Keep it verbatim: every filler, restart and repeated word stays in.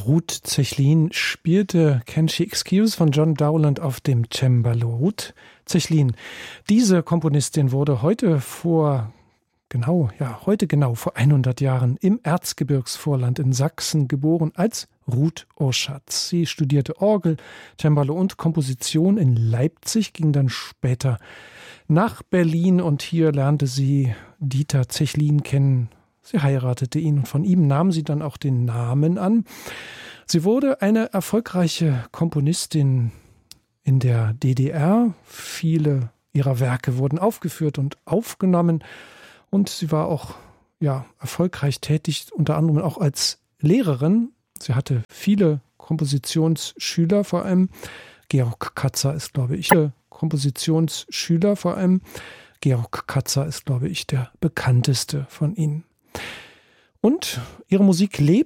Ruth Zechlin spielte Can She Excuse von John Dowland auf dem Cembalo. Ruth Zechlin, diese Komponistin wurde heute vor genau, ja, heute genau vor hundert Jahren im Erzgebirgsvorland in Sachsen geboren als Ruth Oschatz. Sie studierte Orgel, Cembalo und Komposition in Leipzig, ging dann später nach Berlin und hier lernte sie Dieter Zechlin kennen. Sie heiratete ihn und von ihm nahm sie dann auch den Namen an. Sie wurde eine erfolgreiche Komponistin in der D D R. Viele ihrer Werke wurden aufgeführt und aufgenommen und sie war auch ja, erfolgreich tätig, unter anderem auch als Lehrerin. Sie hatte viele Kompositionsschüler, vor allem Georg Katzer ist, glaube ich, der Kompositionsschüler, vor allem Georg Katzer ist, glaube ich, der bekannteste von ihnen. Und ihre Musik lebt